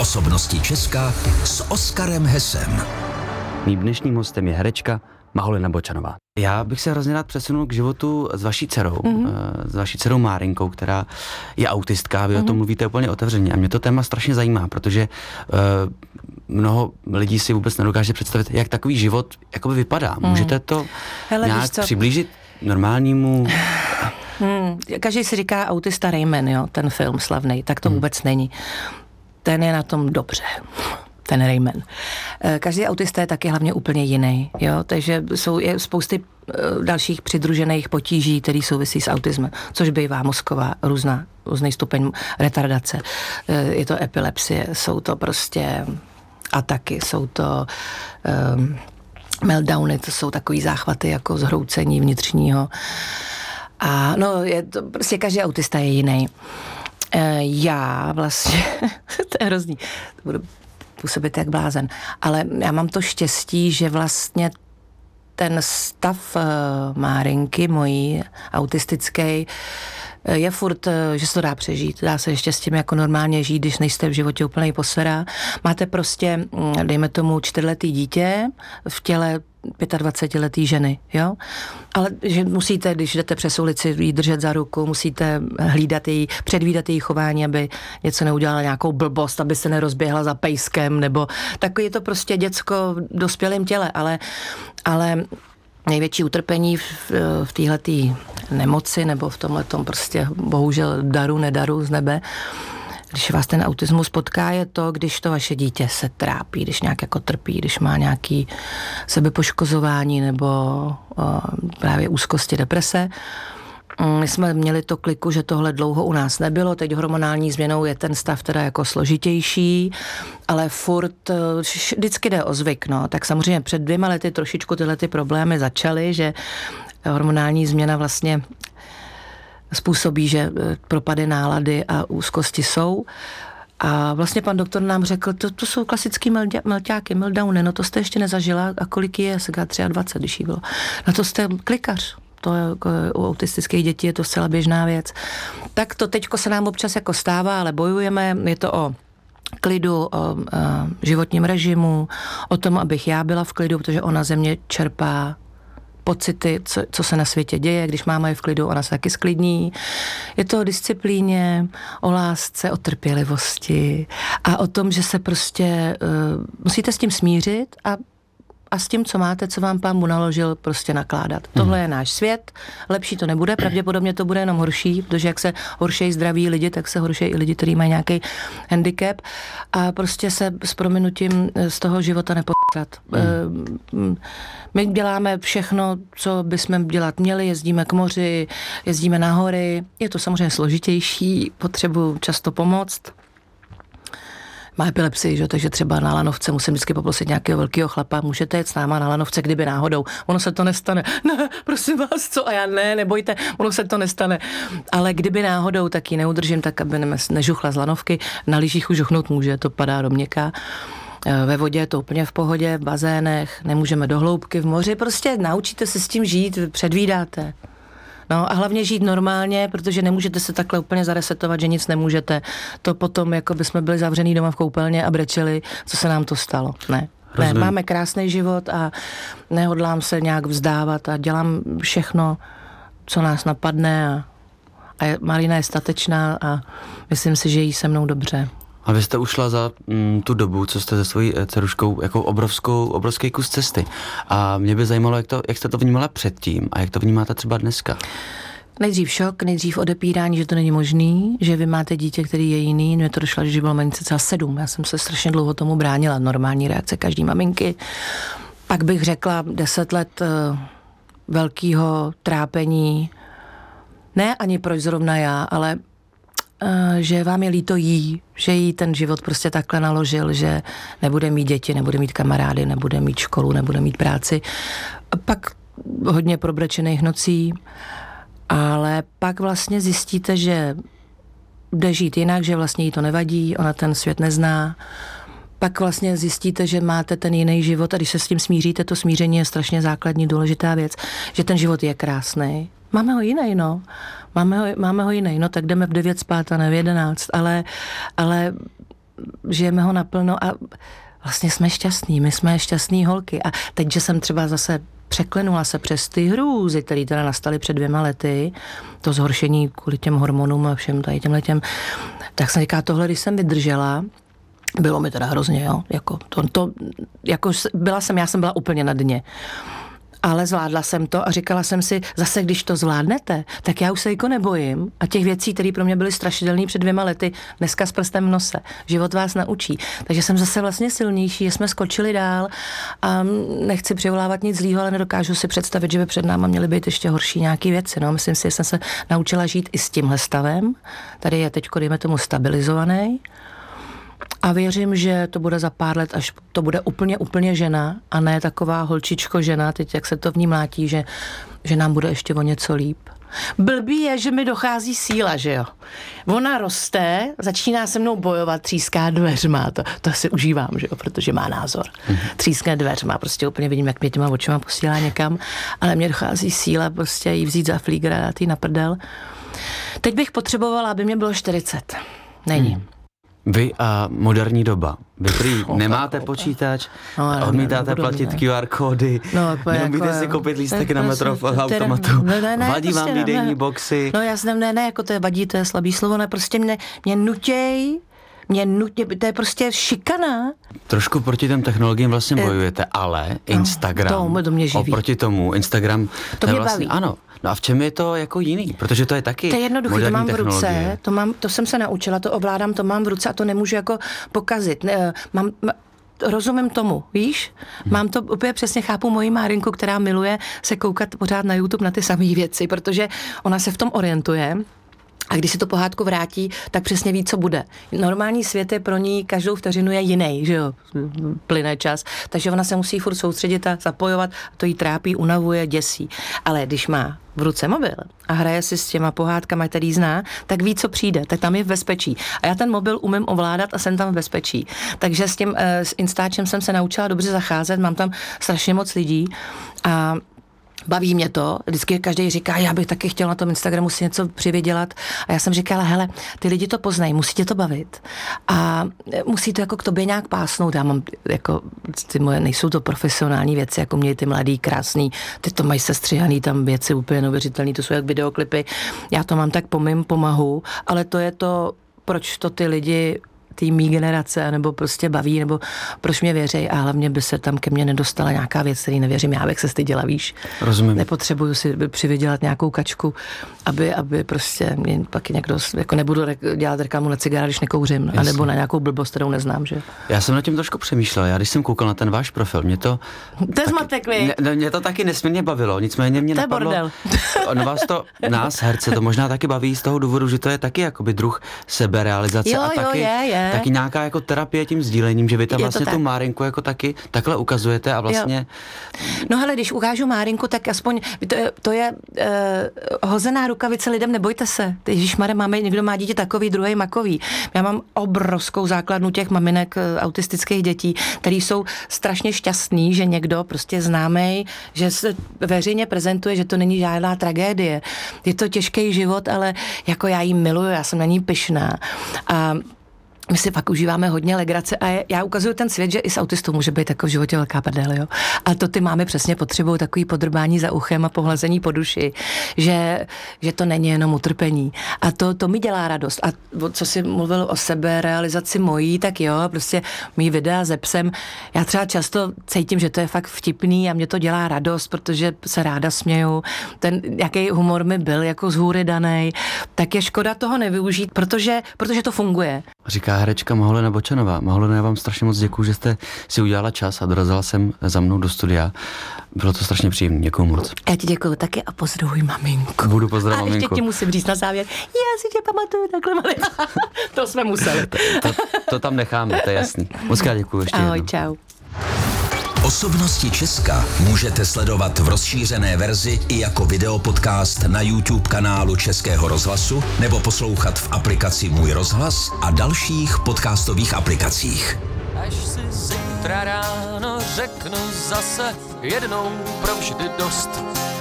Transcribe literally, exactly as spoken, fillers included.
Osobnosti Česka s Oskarem Hesem. Mým dnešním hostem je herečka Maholena Bočanová. Já bych se hrozně rád přesunul k životu s vaší dcerou, mm-hmm. s vaší dcerou Márinkou, která je autistka, vy mm-hmm. o tom mluvíte úplně otevřeně a mě to téma strašně zajímá, protože uh, mnoho lidí si vůbec nedokáže představit, jak takový život jakoby vypadá. Mm. Můžete to Hele, nějak přiblížit normálnímu? Hmm. Každý si říká autista Rayman, jo, ten film slavný, tak to hmm. vůbec není. Ten je na tom dobře. Ten Rayman. Každý autista je taky hlavně úplně jiný, jo, takže jsou je spousty dalších přidružených potíží, které souvisí s autismem, což bývá mozková různá, různý stupeň retardace. Je to epilepsie, jsou to prostě ataky, jsou to um, meltdowny, to jsou takový záchvaty jako zhroucení vnitřního. A no, je to, prostě každý autista je jiný. E, já vlastně, to je hrozný, to budu působit jak blázen, ale já mám to štěstí, že vlastně ten stav uh, Márinky, mojí autistický, je furt, že se to dá přežít. Dá se ještě s tím jako normálně žít, když nejste v životě úplnej posera. Máte prostě, dejme tomu, čtyřletý dítě v těle dvacetiletý ženy, jo? Ale že musíte, když jdete přes ulici, jí držet za ruku, musíte hlídat její, předvídat její chování, aby něco neudělala nějakou blbost, aby se nerozběhla za pejskem, nebo takový je to prostě děcko v dospělém těle, ale, ale největší utrpení v, v téhletý nemoci nebo v tomhletom prostě bohužel daru, nedaru z nebe, když vás ten autismus potká, je to, když to vaše dítě se trápí, když nějak jako trpí, když má nějaký sebepoškozování nebo o, právě úzkosti, deprese. My jsme měli to kliku, že tohle dlouho u nás nebylo, teď hormonální změnou je ten stav teda jako složitější, ale furt vždycky jde o zvyk, no. Tak samozřejmě před dvěma lety trošičku tyhle ty problémy začaly, že hormonální změna vlastně způsobí, že propady nálady a úzkosti jsou. A vlastně pan doktor nám řekl, to, to jsou klasický melťáky, meltdowny, no to jste ještě nezažila a kolik je, se dvacet tři, když jí bylo. Na to jste klikař. To je, u autistických dětí je to zcela běžná věc. Tak to teďko se nám občas jako stává, ale bojujeme, je to o klidu, o, o životním režimu, o tom, abych já byla v klidu, protože ona ze mě čerpá pocity, co, co se na světě děje, když máma je v klidu, ona se taky sklidní. Je to o disciplíně, o lásce, o trpělivosti a o tom, že se prostě uh, musíte s tím smířit a a s tím, co máte, co vám pán mu naložil, prostě nakládat. Hmm. Tohle je náš svět, lepší to nebude, pravděpodobně to bude jenom horší, protože jak se horšej zdraví lidi, tak se horšej i lidi, kteří mají nějaký handicap a prostě se s prominutím z toho života nepotrat. Hmm. My děláme všechno, co bychom dělat měli, jezdíme k moři, jezdíme na hory, je to samozřejmě složitější, potřebuji často pomoct. Má epilepsii, že? Takže třeba na lanovce musím vždycky poprosit nějakého velkého chlapa, můžete jet s náma na lanovce, kdyby náhodou. Ono se to nestane. Ne, prosím vás, co? A já ne, nebojte, ono se to nestane. Ale kdyby náhodou, tak ji neudržím, tak aby nežuchla z lanovky. Na lyžích už žuchnout může, to padá do měka. Ve vodě je to úplně v pohodě, v bazénech, nemůžeme do hloubky, v moři. Prostě naučíte se s tím žít, předvídáte. No a hlavně žít normálně, protože nemůžete se takhle úplně zaresetovat, že nic nemůžete. To potom, jako by jsme byli zavřený doma v koupelně a brečeli, co se nám to stalo. Ne. Ne, máme krásný život a nehodlám se nějak vzdávat a dělám všechno, co nás napadne a, a Marina je statečná a myslím si, že jí se mnou dobře. A vy jste ušla za mm, tu dobu, co jste se svojí dceruškou jako obrovskou, obrovský kus cesty. A mě by zajímalo, jak, to, jak jste to vnímala předtím a jak to vnímáte třeba dneska. Nejdřív šok, nejdřív odepírání, že to není možný, že vy máte dítě, který je jiný. Mně to došlo, že bylo mamince celá sedm. Já jsem se strašně dlouho tomu bránila. Normální reakce každý maminky. Pak bych řekla deset let uh, velkého trápení. Ne ani proč zrovna já, ale že vám je líto jí, že jí ten život prostě takhle naložil, že nebude mít děti, nebude mít kamarády, nebude mít školu, nebude mít práci. Pak hodně probrečených nocí, ale pak vlastně zjistíte, že jde žít jinak, že vlastně jí to nevadí, ona ten svět nezná. Pak vlastně zjistíte, že máte ten jiný život a když se s tím smíříte, to smíření je strašně základní, důležitá věc, že ten život je krásný. Máme ho jiný, no. Máme ho, máme ho jiný, no tak jdeme v devět spát a ne v jedenáct, ale, ale žijeme ho naplno a vlastně jsme šťastní, my jsme šťastný holky. A teď, že jsem třeba zase překlenula se přes ty hrůzy, které teda nastaly před dvěma lety, to zhoršení kvůli těm hormonům a všem tady těmhle těm, tak jsem říká, tohle, když jsem vydržela, bylo mi teda hrozně, jo, jako to, to jako byla jsem, já jsem byla úplně na dně. Ale zvládla jsem to a říkala jsem si, zase když to zvládnete, tak já už se jako nebojím a těch věcí, které pro mě byly strašidelné před dvěma lety, dneska s prstem v nose. Život vás naučí. Takže jsem zase vlastně silnější, že jsme skočili dál a nechci přivolávat nic zlýho, ale nedokážu si představit, že by před náma měly být ještě horší nějaké věci. No. Myslím si, že jsem se naučila žít i s tímhle stavem. Tady je teď, dejme tomu, stabilizovaný. A věřím, že to bude za pár let, až to bude úplně, úplně žena a ne taková holčičko žena, teď jak se to v ní mlátí, že, že nám bude ještě o něco líp. Blbý je, že mi dochází síla, že jo. Ona roste, začíná se mnou bojovat, tříská dveřma, to, to si užívám, že jo, protože má názor. Mm-hmm. Tříská dveřma, prostě úplně vidím, jak mě těma očima posílá někam, ale mě dochází síla prostě jí vzít za flígra a dát jí na prdel. Teď bych potřebovala, aby mě bylo čtyřicet. Není. Mm. Vy a moderní doba. Vy prý nemáte počítač, no, odmítáte ne, platit ne. Q R kódy, no, neumíte jako, si koupit lístek na metro v automatu, ne, ne, ne, vadí prostě vám výdejní ne. boxy. No já jsem, ne, ne, jako to je vadí, to je slabý slovo, ne, prostě mě, mě nutěj, mě nutě, to je prostě šikana. Trošku proti těm technologiím vlastně bojujete, ale Instagram, to, to mě živí. Oproti tomu, Instagram, to mě vlastně, baví. Ano. No a v čem je to jako jiný? Protože to je taky to je jednoduché, to mám v technologie. ruce, to, mám, to jsem se naučila, to ovládám, to mám v ruce a to nemůžu jako pokazit. Ne, mám, rozumím tomu, víš? Hmm. Mám to úplně přesně, chápu moji Márinku, která miluje se koukat pořád na YouTube na ty samé věci, protože ona se v tom orientuje. A když si to pohádku vrátí, tak přesně ví, co bude. Normální svět je pro ní, každou vteřinu je jiný, že jo, plyne čas. Takže ona se musí furt soustředit a zapojovat, a to jí trápí, unavuje, děsí. Ale když má v ruce mobil a hraje si s těma pohádkama, který zná, tak ví, co přijde, tak tam je v bezpečí. A já ten mobil umím ovládat a jsem tam v bezpečí. Takže s tím s Instačem jsem se naučila dobře zacházet, mám tam strašně moc lidí a baví mě to, vždycky každý říká, já bych taky chtěl na tom Instagramu si něco přivydělat a já jsem říkala, hele, ty lidi to poznají, musí tě to bavit a musí to jako k tobě nějak pásnout, já mám jako, ty moje, nejsou to profesionální věci, jako mě ty mladý, krásný, ty to mají sestříhaný tam věci úplně neuvěřitelný, to jsou jak videoklipy, já to mám tak po mým pomahu, ale to je to, proč to ty lidi tý mý generace, nebo prostě baví, nebo proč mě věří a hlavně by se tam ke mně nedostala nějaká věc, který nevěřím, já bych se styděla, víš. Rozumím. Nepotřebuju si přivydělat nějakou kačku, aby, aby prostě mě pak někdo, jako nebudu dělat reklamu na cigára, když nekouřím, Jasně. anebo na nějakou blbost, kterou neznám, že? Já jsem nad tím trošku přemýšlel, já když jsem koukal na ten váš profil, mě to... To je zmatek, mě, mě to taky nesmírně bavilo, nicméně mě to napadlo... To je bordel. No vás to, nás, herce, to možná taky baví z toho důvodu, že to je taky jakoby druh seberealizace jo, a taky... Jo, je, je. Taky nějaká jako terapie tím sdílením, že vy tam je vlastně tak. tu Márinku jako taky takhle ukazujete a vlastně... Jo. No hele, když ukážu Márinku, tak aspoň to je, to je uh, hozená rukavice lidem, nebojte se. Ježišmarja, máme, někdo má dítě takový, druhý makový. Já mám obrovskou základnu těch maminek uh, autistických dětí, který jsou strašně šťastný, že někdo prostě známej, že se veřejně prezentuje, že to není žádná tragédie. Je to těžký život, ale jako já jí miluju, já jsem na ní pyšná. A my si fakt užíváme hodně legrace a je, já ukazuju ten svět, že i s autistou může být jako v životě velká prdel, jo. A to ty máme přesně potřebují takový podrbání za uchem a pohlazení po duši, že, že to není jenom utrpení. A to, to mi dělá radost. A co jsi mluvil o sebe, realizaci mojí, tak jo, prostě mý videa se psem, já třeba často cítím, že to je fakt vtipný a mě to dělá radost, protože se ráda směju. Ten, jaký humor mi byl jako z hůry danej, tak je škoda toho nevyužít, protože, protože to funguje. Říká herečka Maholena Bočanová. Maholena, já vám strašně moc děkuju, že jste si udělala čas a dorazila jsem za mnou do studia. Bylo to strašně příjemné, děkuju moc. Já ti děkuju taky a pozdravuj maminku. Budu pozdravovat maminku. A ještě ti musím říct na závěr, já si tě pamatuju takhle malý. To jsme museli. To, to, to tam necháme, to je jasný. Moc krát děkuju ještě Ahoj, jednou. čau. Osobnosti Česka můžete sledovat v rozšířené verzi i jako videopodcast na YouTube kanálu Českého rozhlasu nebo poslouchat v aplikaci Můj rozhlas a dalších podcastových aplikacích. Až si zítra ráno řeknu zase jednou provždy dost.